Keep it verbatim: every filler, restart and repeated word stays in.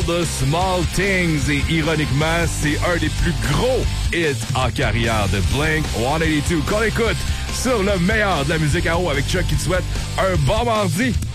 All the Small Things. Et ironiquement, c'est un des plus gros hits en carrière de Blink one eighty-two qu'on écoute sur le meilleur de la musique à eau avec Chuck qui te souhaite un bon mardi.